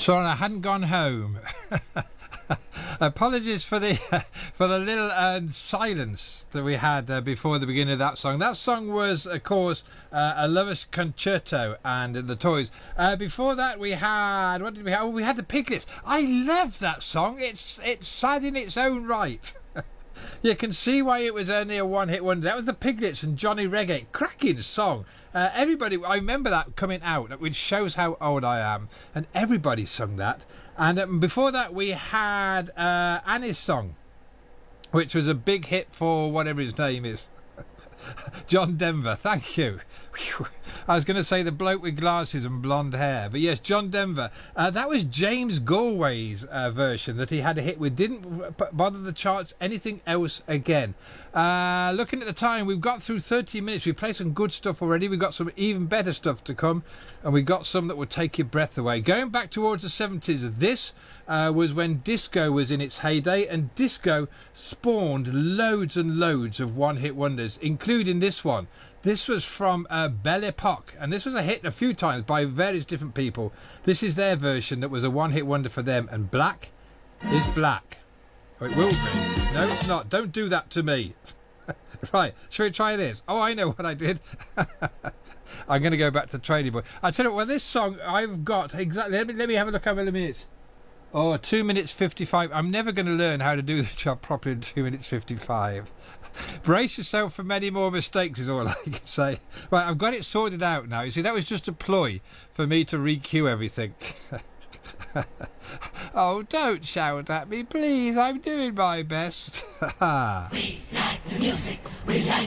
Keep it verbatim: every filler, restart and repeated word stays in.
Sorry, I hadn't gone home. Apologies for the for the little uh, silence that we had uh, before the beginning of that song. That song was, of course, uh, A Lover's Concerto and The Toys. Uh, before that, we had what did we have? Oh, we had the Piglets. I love that song. It's it's sad in its own right. You can see why it was only a one-hit wonder. That was the Piglets and Johnny Reggae. Cracking song. Uh, everybody, I remember that coming out, which shows how old I am. And everybody sung that. And um, before that, we had uh, Annie's song, which was a big hit for whatever his name is. John Denver, thank you. Whew. I was going to say the bloke with glasses and blonde hair, but yes, John Denver. Uh, that was James Galway's uh, version that he had a hit with. Didn't bother the charts anything else again. Uh, looking at the time, we've got through thirty minutes. We've played some good stuff already. We've got some even better stuff to come, and we've got some that will take your breath away. Going back towards the seventies, this uh, was when disco was in its heyday, and disco spawned loads and loads of one-hit wonders, including this one. This was from uh, Belle Epoque, and this was a hit a few times by various different people. This is their version that was a one-hit wonder for them, and Black is Black. Oh, it will be. No, it's not. Don't do that to me. Right, shall we try this? Oh, I know what I did. I'm going to go back to Trading Boy. I tell you what, well, this song I've got exactly. Let me, let me have a look how many minutes. Oh, two minutes fifty-five. I'm never going to learn how to do the job properly in two minutes fifty-five. Brace yourself for many more mistakes is all I can say. Right, I've got it sorted out now. You see, that was just a ploy for me to re-cue everything. Oh, don't shout at me, please. I'm doing my best. We like the music. We like